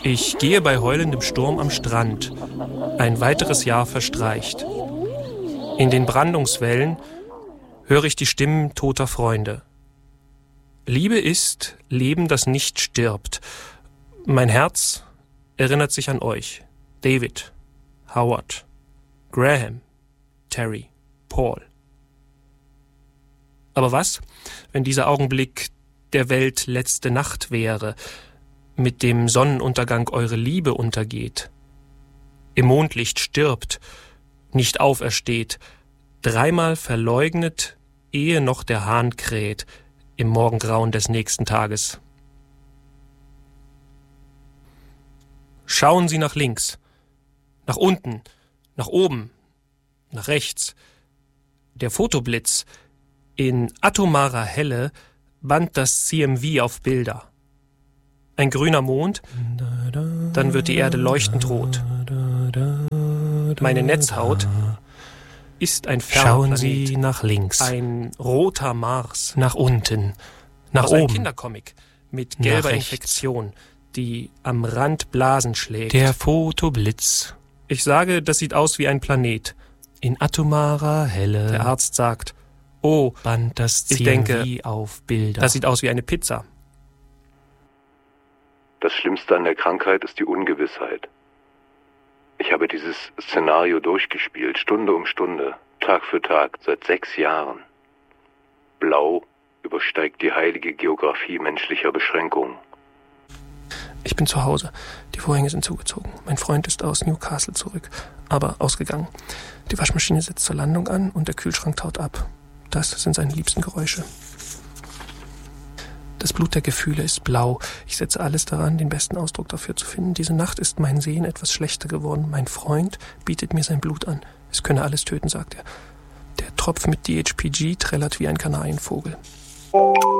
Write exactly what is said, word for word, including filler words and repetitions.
Ich gehe bei heulendem Sturm am Strand. Ein weiteres Jahr verstreicht. In den Brandungswellen höre ich die Stimmen toter Freunde. Liebe ist Leben, das nicht stirbt. Mein Herz erinnert sich an euch. David, Howard, Graham, Terry, Paul. Aber was, wenn dieser Augenblick der Welt letzte Nacht wäre, mit dem Sonnenuntergang eure Liebe untergeht, im Mondlicht stirbt, nicht aufersteht, dreimal verleugnet, ehe noch der Hahn kräht, im Morgengrauen des nächsten Tages. Schauen Sie nach links, nach unten, nach oben, nach rechts. Der Fotoblitz in atomarer Helle band das C M V auf Bilder. Ein grüner Mond, dann wird die Erde leuchtend rot. Meine Netzhaut ist ein Fernplanet. Schauen Sie nach links. Ein roter Mars. Nach unten. Nach Aus oben. Ein Kindercomic mit gelber Infektion, die am Rand Blasen schlägt. Der Fotoblitz. Ich sage, das sieht aus wie ein Planet. In atomarer Helle. Der Arzt sagt, oh, band das C M V ich denke, auf Bilder. Das sieht aus wie eine Pizza. Das Schlimmste an der Krankheit ist die Ungewissheit. Ich habe dieses Szenario durchgespielt, Stunde um Stunde, Tag für Tag, seit sechs Jahren. Blau übersteigt die heilige Geografie menschlicher Beschränkungen. Ich bin zu Hause. Die Vorhänge sind zugezogen. Mein Freund ist aus Newcastle zurück, aber ausgegangen. Die Waschmaschine setzt zur Landung an und der Kühlschrank taut ab. Das sind seine liebsten Geräusche. Das Blut der Gefühle ist blau. Ich setze alles daran, den besten Ausdruck dafür zu finden. Diese Nacht ist mein Sehen etwas schlechter geworden. Mein Freund bietet mir sein Blut an. Es könne alles töten, sagt er. Der Tropf mit D H P G trällert wie ein Kanarienvogel.